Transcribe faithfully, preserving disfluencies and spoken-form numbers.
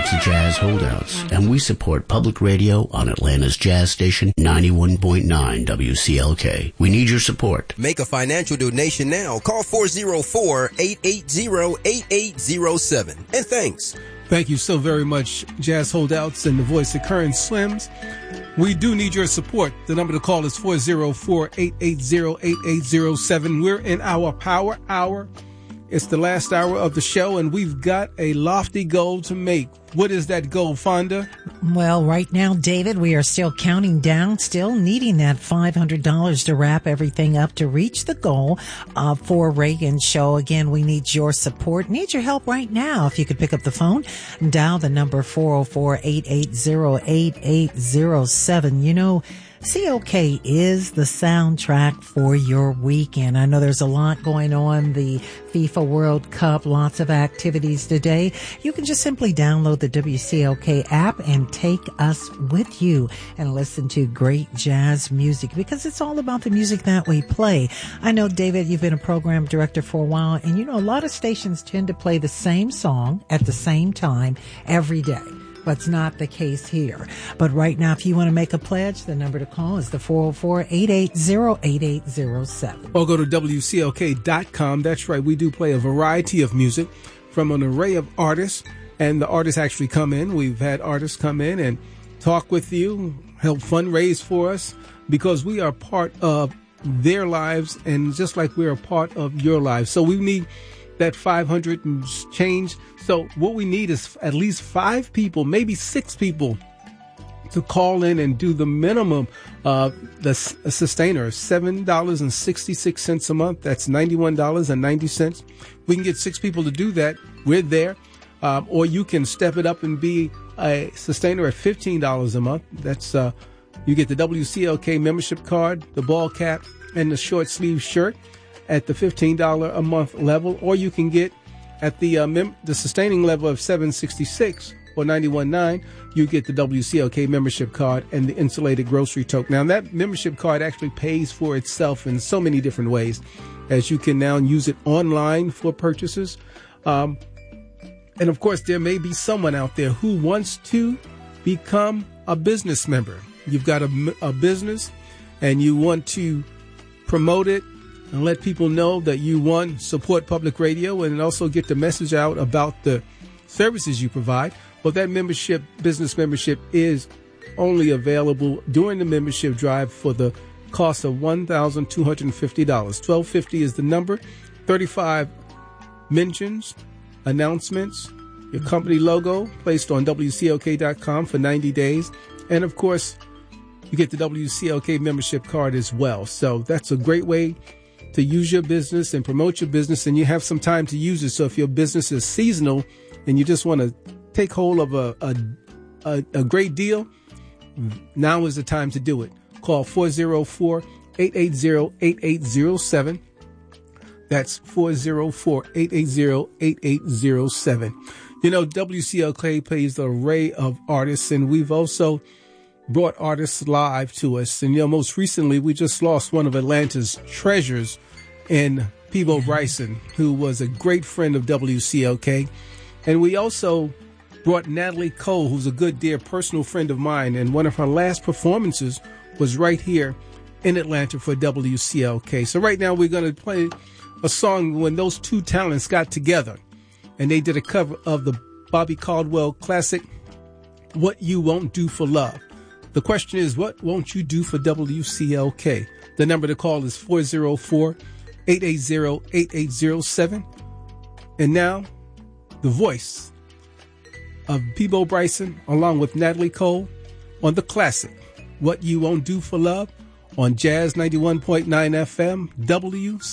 It's the Jazz Holdouts, and we support public radio on Atlanta's jazz station ninety-one point nine W C L K. We need your support. Make a financial donation now. Call four oh four, eight eight zero, eight eight zero seven. And thanks. Thank you so very much, Jazz Holdouts and the voice of Current Slims. We do need your support. The number to call is four oh four, eight eight zero, eight eight zero seven. We're in our Power Hour. It's the last hour of the show, and we've got a lofty goal to make. What is that goal, Fonda? Well, right now, David, we are still counting down, still needing that five hundred dollars to wrap everything up to reach the goal uh, for Reagan Show. Again, we need your support, need your help right now. If you could pick up the phone and dial the number four oh four, eight eight zero, eight eight zero seven. You know, C L K is the soundtrack for your weekend. I know there's a lot going on, the FIFA World Cup, lots of activities today. You can just simply download the W C L K app and take us with you and listen to great jazz music, because it's all about the music that we play. I know, David, you've been a program director for a while, and you know a lot of stations tend to play the same song at the same time every day. But it's not the case here. But right now, if you want to make a pledge, the number to call is the four oh four, eight eight zero, eight eight zero seven. Or go to W C L K dot com. That's right. We do play a variety of music from an array of artists. And the artists actually come in. We've had artists come in and talk with you, help fundraise for us, because we are part of their lives, and just like we're a part of your lives. So we need that five hundred and change. So what we need is at least five people, maybe six people, to call in and do the minimum. Uh, the a sustainer, seven dollars and sixty-six cents a month. That's ninety-one dollars and ninety cents. We can get six people to do that. We're there. Um, or you can step it up and be a sustainer at fifteen dollars a month. That's uh, you get the W C L K membership card, the ball cap, and the short sleeve shirt at the fifteen dollars a month level. Or you can get at the uh, mem- the sustaining level of seven sixty-six or ninety-one nine, you get the W C L K membership card and the insulated grocery tote. Now, that membership card actually pays for itself in so many different ways, as you can now use it online for purchases. Um, and, of course, there may be someone out there who wants to become a business member. You've got a, a business and you want to promote it and let people know that you, one, support public radio and also get the message out about the services you provide. Well, that membership, business membership, is only available during the membership drive for the cost of one thousand two hundred fifty dollars. twelve fifty is the number. thirty-five mentions, announcements, your company logo placed on W C L K dot com for ninety days. And, of course, you get the W C L K membership card as well. So that's a great way to use your business and promote your business, and you have some time to use it. So if your business is seasonal and you just want to take hold of a, a, a, a great deal, now is the time to do it. Call four oh four, eight eight zero, eight eight zero seven. That's four oh four, eight eight zero, eight eight zero seven. You know, W C L K plays an array of artists, and we've also brought artists live to us. And, you know, most recently, we just lost one of Atlanta's treasures in Peabo Bryson, who was a great friend of W C L K. And we also brought Natalie Cole, who's a good, dear, personal friend of mine. And one of her last performances was right here in Atlanta for W C L K. So right now we're going to play a song when those two talents got together. And they did a cover of the Bobby Caldwell classic, What You Won't Do for Love. The question is, what won't you do for W C L K? The number to call is four oh four, eight eight zero, eight eight zero seven. And now, the voice of Peabo Bryson, along with Natalie Cole, on the classic, What You Won't Do for Love, on Jazz ninety-one point nine F M, W C L K.